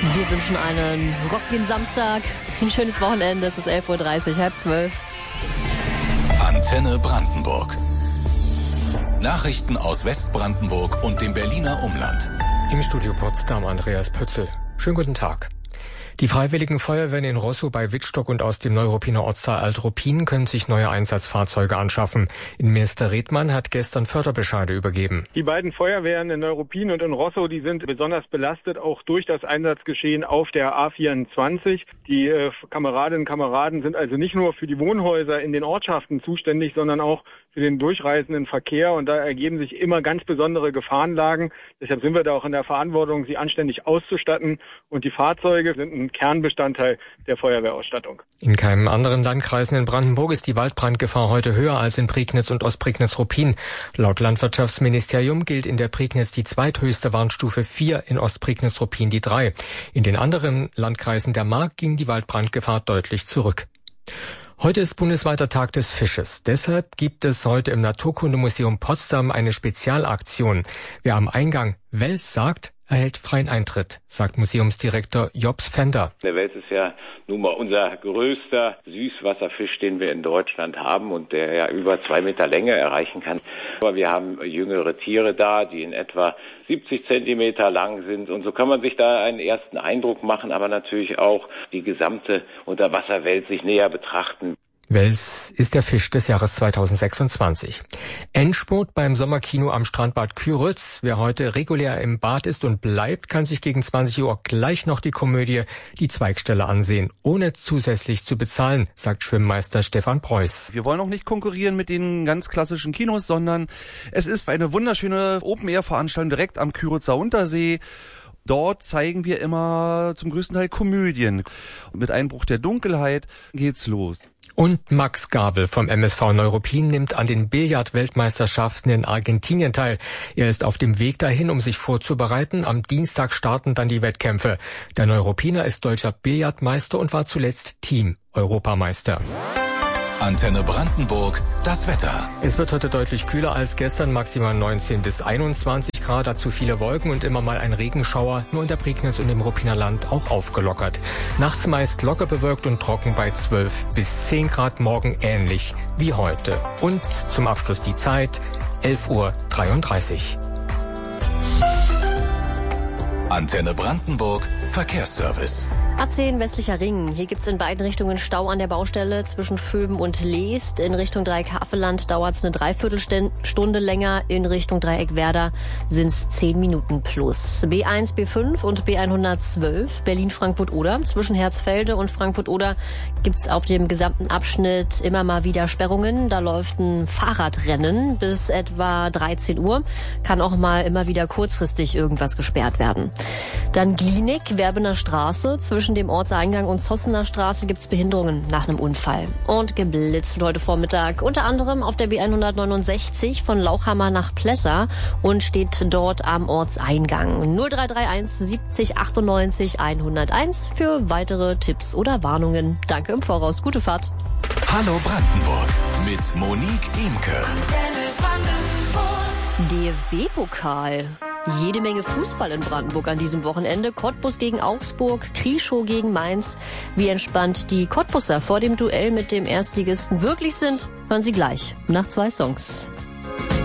Wir wünschen einen rockigen Samstag, ein schönes Wochenende. Es ist 11:30 Uhr, 11:30. Antenne Brandenburg. Nachrichten aus Westbrandenburg und dem Berliner Umland. Im Studio Potsdam Andreas Pötzl. Schönen guten Tag. Die Freiwilligen Feuerwehren in Roßow bei Wittstock und aus dem Neuruppiner Ortsteil Alt-Ruppin können sich neue Einsatzfahrzeuge anschaffen. Innenminister Redmann hat gestern Förderbescheide übergeben. Die beiden Feuerwehren in Neuruppin und in Roßow, die sind besonders belastet, auch durch das Einsatzgeschehen auf der A24. Die Kameradinnen und Kameraden sind also nicht nur für die Wohnhäuser in den Ortschaften zuständig, sondern auch für den durchreisenden Verkehr. Und da ergeben sich immer ganz besondere Gefahrenlagen. Deshalb sind wir da auch in der Verantwortung, sie anständig auszustatten. Und die Fahrzeuge sind ein Kernbestandteil der Feuerwehrausstattung. In keinem anderen Landkreis in Brandenburg ist die Waldbrandgefahr heute höher als in Prignitz und Ostprignitz-Ruppin. Laut Landwirtschaftsministerium gilt in der Prignitz die zweithöchste Warnstufe 4, in Ostprignitz-Ruppin die 3. In den anderen Landkreisen der Mark ging die Waldbrandgefahr deutlich zurück. Heute ist bundesweiter Tag des Fisches. Deshalb gibt es heute im Naturkundemuseum Potsdam eine Spezialaktion. Wer am Eingang Wels sagt, erhält freien Eintritt, sagt Museumsdirektor Jobs Fender. Der Wels ist ja nun mal unser größter Süßwasserfisch, den wir in Deutschland haben und der ja über 2 Meter Länge erreichen kann. Aber wir haben jüngere Tiere da, die in etwa 70 Zentimeter lang sind. Und so kann man sich da einen ersten Eindruck machen, aber natürlich auch die gesamte Unterwasserwelt sich näher betrachten. Wels ist der Fisch des Jahres 2026. Endspurt beim Sommerkino am Strandbad Küritz. Wer heute regulär im Bad ist und bleibt, kann sich gegen 20 Uhr gleich noch die Komödie Die Zweigstelle ansehen, ohne zusätzlich zu bezahlen, sagt Schwimmmeister Stefan Preuß. Wir wollen auch nicht konkurrieren mit den ganz klassischen Kinos, sondern es ist eine wunderschöne Open-Air-Veranstaltung direkt am Küritzer Untersee. Dort zeigen wir immer zum größten Teil Komödien. Mit Einbruch der Dunkelheit geht's los. Und Max Gabel vom MSV Neuruppin nimmt an den Billard-Weltmeisterschaften in Argentinien teil. Er ist auf dem Weg dahin, um sich vorzubereiten. Am Dienstag starten dann die Wettkämpfe. Der Neuruppiner ist deutscher Billardmeister und war zuletzt Team-Europameister. Antenne Brandenburg, das Wetter. Es wird heute deutlich kühler als gestern, maximal 19 bis 21 Grad, dazu viele Wolken und immer mal ein Regenschauer, nur in der Prignitz und im Ruppiner Land auch aufgelockert. Nachts meist locker bewölkt und trocken bei 12 bis 10 Grad, morgen ähnlich wie heute. Und zum Abschluss die Zeit, 11:33 Uhr. Antenne Brandenburg, Verkehrsservice. A10 westlicher Ring. Hier gibt's in beiden Richtungen Stau an der Baustelle zwischen Vöben und Leest. In Richtung Dreieck Havelland dauert's eine Dreiviertelstunde länger. In Richtung Dreieck Werder sind's 10 Minuten plus. B1, B5 und B112 Berlin-Frankfurt-Oder. Zwischen Herzfelde und Frankfurt-Oder gibt's auf dem gesamten Abschnitt immer mal wieder Sperrungen. Da läuft ein Fahrradrennen bis etwa 13 Uhr. Kann auch mal immer wieder kurzfristig irgendwas gesperrt werden. Dann Glienig, Werbener Straße. Zwischen dem Ortseingang und Zossener Straße gibt's Behinderungen nach einem Unfall. Und geblitzt heute Vormittag unter anderem auf der B169 von Lauchhammer nach Plessa und steht dort am Ortseingang. 0331 70 98 101 für weitere Tipps oder Warnungen. Danke im Voraus. Gute Fahrt. Hallo Brandenburg mit Monique Imke. DFB-Pokal. Jede Menge Fußball in Brandenburg an diesem Wochenende. Cottbus gegen Augsburg, Krieschow gegen Mainz. Wie entspannt die Cottbusser vor dem Duell mit dem Erstligisten wirklich sind, hören Sie gleich nach 2 Songs.